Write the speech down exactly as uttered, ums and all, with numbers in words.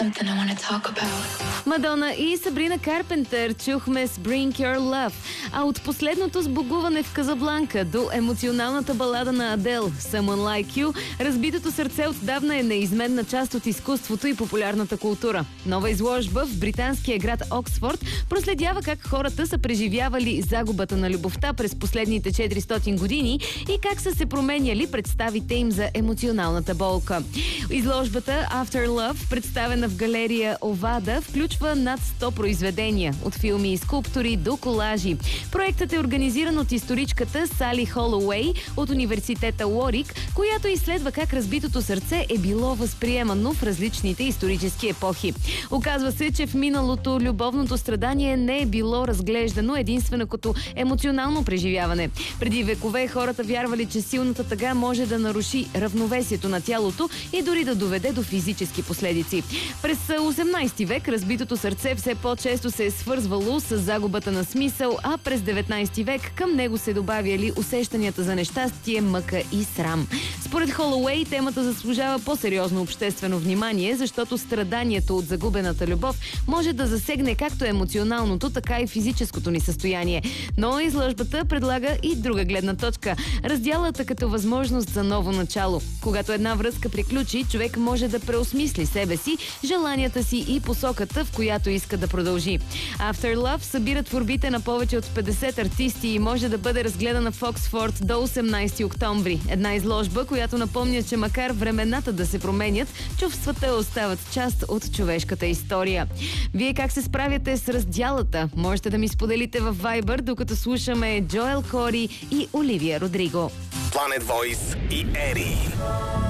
something I want to talk about. Мадона и Сабрина Карпентър чухме с Bring Your Love. А от последното сбогуване в Казабланка до емоционалната балада на Адел Someone Like You, разбитото сърце отдавна е неизменна част от изкуството и популярната култура. Нова изложба в британския град Оксфорд проследява как хората са преживявали загубата на любовта през последните четиристотин години и как са се променяли представите им за емоционалната болка. Изложбата After Love, представена в галерия Овада, включва над сто произведения, от филми и скулптури до колажи. Проектът е организиран от историчката Сали Холоуей от университета Уорик, която изследва как разбитото сърце е било възприемано в различните исторически епохи. Оказва се, че в миналото любовното страдание не е било разглеждано единствено като емоционално преживяване. Преди векове хората вярвали, че силната тъга може да наруши равновесието на тялото и дори да доведе до физически последици. През осемнайсети век разбитото сърце все по-често се е свързвало с загубата на смисъл, а през деветнайсети век към него се добавяли усещанията за нещастие, мъка и срам. Според Холоуей темата заслужава по-сериозно обществено внимание, защото страданието от загубената любов може да засегне както емоционалното, така и физическото ни състояние. Но изложбата предлага и друга гледна точка – разделата като възможност за ново начало. Когато една връзка приключи, човек може да преосмисли себе си, желанията си и посоката, в която иска да продължи. After Love събира творбите на повече от петдесет артисти и може да бъде разгледана в Оксфорд до осемнайсети октомври. Една изложба, която напомня, че макар времената да се променят, чувствата остават част от човешката история. Вие как се справяте с раздялата? Можете да ми споделите в Viber, докато слушаме Джоел Кори и Оливия Родриго. Planet Voice и Ери.